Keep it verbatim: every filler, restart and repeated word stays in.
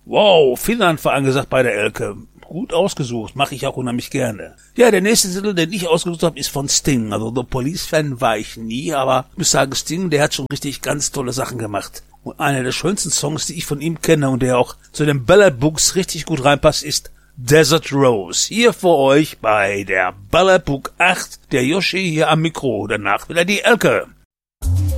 Wow, Finnland war angesagt bei der Elke. Gut ausgesucht, mache ich auch unheimlich gerne. Ja, der nächste Titel, den ich ausgesucht habe, ist von Sting. Also The Police-Fan war ich nie, aber ich muss sagen, Sting, der hat schon richtig ganz tolle Sachen gemacht. Und einer der schönsten Songs, die ich von ihm kenne und der auch zu den Ballad Books richtig gut reinpasst, ist Desert Rose. Hier für euch bei der Ballad Book acht, der Yoshi hier am Mikro. Danach wieder die Elke.